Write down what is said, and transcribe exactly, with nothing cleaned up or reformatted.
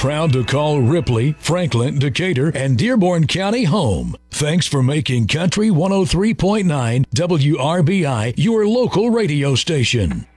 proud to call Ripley, Franklin, Decatur, and Dearborn County home. Thanks for making Country one oh three point nine W R B I your local radio station.